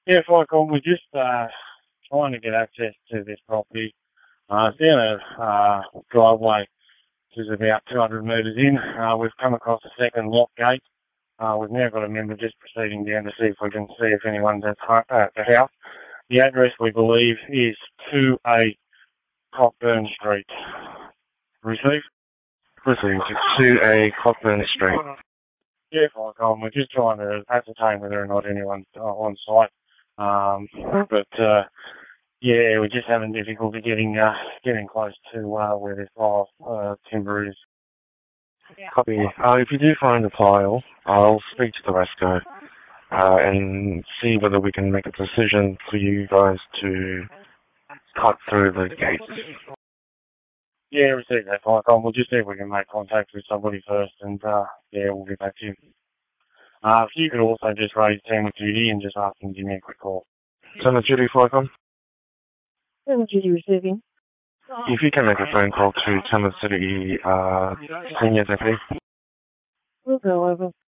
Yeah, Michael, we're just trying to get access to this property. It's down a driveway, which is about 200 metres in. We've come across a second lock gate. We've now got a member just proceeding down to see if we can see if anyone's at the house. The address, we believe, is 2A Cockburn Street. Receive? Listen, to 2A Cockburn Street. Yeah, Michael, we're just trying to ascertain whether or not anyone's on site. Yeah, we're just having difficulty getting close to where this timber is. Copy. If you do find a pile, I'll speak to the Resco and see whether we can make a decision for you guys to cut through the gates. Yeah, receive that, Michael. We'll just see if we can make contact with somebody first, and yeah, we'll get back to you. If you could also just raise team of duty and just ask them to give me a quick call. Team of duty, Flycom? Team of duty receiving. If you can make a phone call to Thames City Senior Deputy. We'll go over.